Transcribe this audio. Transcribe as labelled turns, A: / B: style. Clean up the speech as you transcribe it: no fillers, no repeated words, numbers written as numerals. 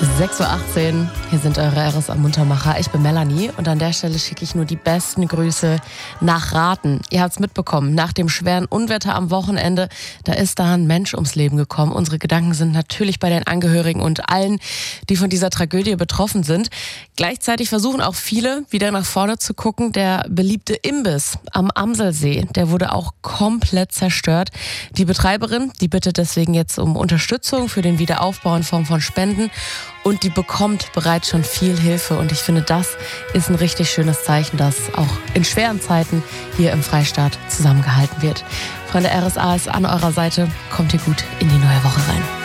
A: 6:18 Uhr, hier sind eure RSA-Muntermacher. Ich bin Melanie und an der Stelle schicke ich nur die besten Grüße nach Rathen. Ihr habt es mitbekommen, nach dem schweren Unwetter am Wochenende, da ist da ein Mensch ums Leben gekommen. Unsere Gedanken sind natürlich bei den Angehörigen und allen, die von dieser Tragödie betroffen sind. Gleichzeitig versuchen auch viele, wieder nach vorne zu gucken. Der beliebte Imbiss am Amselsee, der wurde auch komplett zerstört. Die Betreiberin, die bittet deswegen jetzt um Unterstützung für den Wiederaufbau in Form von Spenden. Und die bekommt bereits schon viel Hilfe. Und ich finde, das ist ein richtig schönes Zeichen, dass auch in schweren Zeiten hier im Freistaat zusammengehalten wird. Freunde, RSA ist an eurer Seite. Kommt ihr gut in die neue Woche rein.